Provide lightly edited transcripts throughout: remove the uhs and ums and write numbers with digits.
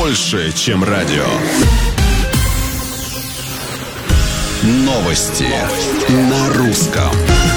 больше, чем радио. Новости на русском.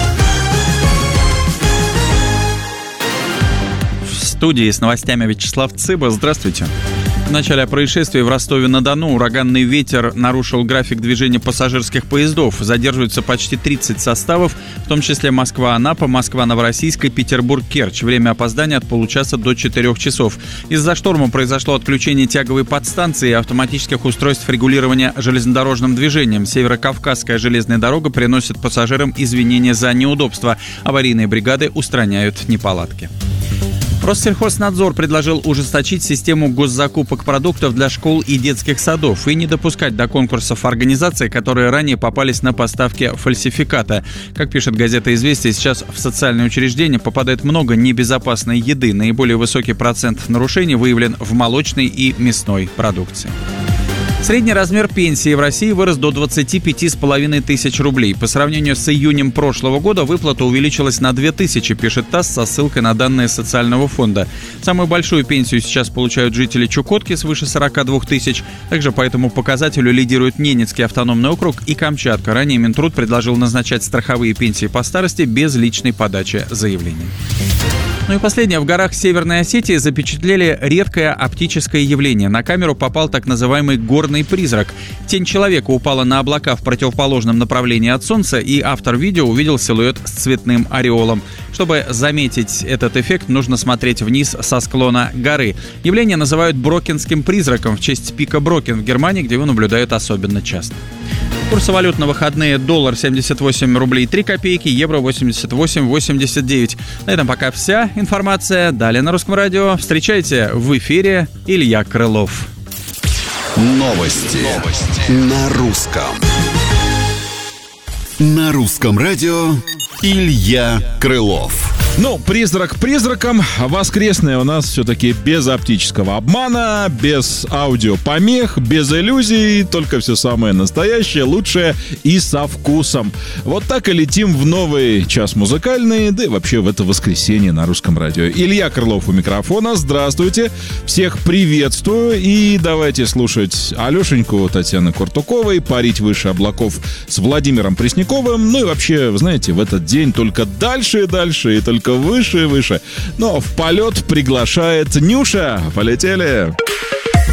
В студии с новостями Вячеслав Цыба. Здравствуйте. В начале происшествия в Ростове-на-Дону ураганный ветер нарушил график движения пассажирских поездов. Задерживаются почти 30 составов, в том числе Москва-Анапа, Москва-Новороссийск и Петербург-Керчь. Время опоздания от получаса до 4 часов. Из-за шторма произошло отключение тяговой подстанции и автоматических устройств регулирования железнодорожным движением. Северо-Кавказская железная дорога приносит пассажирам извинения за неудобства. Аварийные бригады устраняют неполадки. Россельхознадзор предложил ужесточить систему госзакупок продуктов для школ и детских садов и не допускать до конкурсов организаций, которые ранее попались на поставки фальсификата. Как пишет газета «Известия», сейчас в социальные учреждения попадает много небезопасной еды. Наиболее высокий процент нарушений выявлен в молочной и мясной продукции. Средний размер пенсии в России вырос до 25,5 тысяч рублей. По сравнению с июнем прошлого года выплата увеличилась на 2 тысячи, пишет ТАСС со ссылкой на данные социального фонда. Самую большую пенсию сейчас получают жители Чукотки свыше 42 тысяч. Также по этому показателю лидируют Ненецкий автономный округ и Камчатка. Ранее Минтруд предложил назначать страховые пенсии по старости без личной подачи заявлений. Ну и последнее. В горах Северной Осетии запечатлели редкое оптическое явление. На камеру попал так называемый горный призрак. Тень человека упала на облака в противоположном направлении от Солнца, и автор видео увидел силуэт с цветным ореолом. Чтобы заметить этот эффект, нужно смотреть вниз со склона горы. Явление называют брокенским призраком в честь пика Брокен в Германии, где его наблюдают особенно часто. Курсы валют на выходные: доллар 78 рублей 3 копейки, евро 88,89. На этом пока вся информация. Далее на Русском радио. Встречайте в эфире Илья Крылов. Новости на русском. На Русском радио Илья Крылов. Ну, призрак призраком. Воскресное у нас все-таки без оптического обмана, без аудиопомех, без иллюзий. Только все самое настоящее, лучшее и со вкусом. Вот так и летим в новый час музыкальный, да и вообще в это воскресенье на Русском радио. Илья Крылов у микрофона. Здравствуйте. Всех приветствую. И давайте слушать Алешеньку Татьяны Куртуковой, «Парить выше облаков» с Владимиром Пресняковым. Ну и вообще, вы знаете, в этот день только дальше и дальше, и только выше и выше. Но в полет приглашает Нюша. Полетели!